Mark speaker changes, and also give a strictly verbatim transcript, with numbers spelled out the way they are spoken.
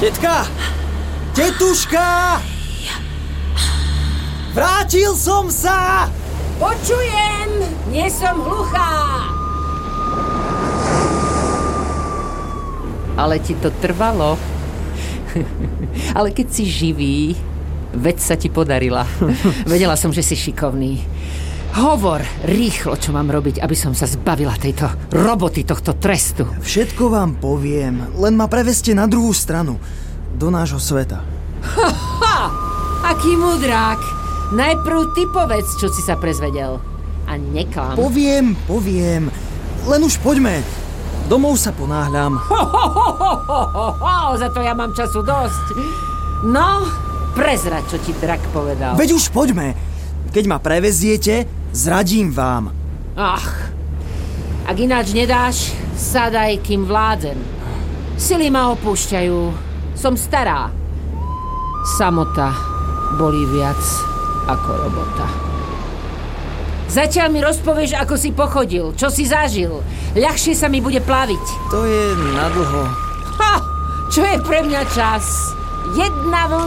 Speaker 1: Tetka! Tetuška! Vrátil som sa!
Speaker 2: Počujem! Nie som hluchá!
Speaker 3: Ale ti to trvalo. Ale keď si živý, vec sa ti podarila. Vedela som, že si šikovný. Hovor rýchlo, čo mám robiť, aby som sa zbavila tejto roboty, tohto trestu.
Speaker 1: Všetko vám poviem, len ma preveste na druhú stranu. Do nášho sveta.
Speaker 3: Ha, ha! Aký mudrák! Najprv ty povedz, čo si sa prezvedel. A neklam.
Speaker 1: Poviem, poviem. Len už poďme. Domov sa ponáhľam.
Speaker 3: Ho, ho, ho, ho, ho, ho, ho, za to ja mám času dosť. No, prezrať, čo ti drak povedal.
Speaker 1: Veď už poďme. Keď ma preveziete, zradím vám.
Speaker 3: Ach, ak ináč nedáš, sadaj, kým vládzem. Sily ma opúšťajú. Som stará. Samota bolí viac ako robota. Zatiaľ mi rozpovieš, ako si pochodil, čo si zažil. Ľahšie sa mi bude plaviť.
Speaker 1: To je nadlho.
Speaker 3: Ha! Čo je pre mňa čas? Jedna vlna.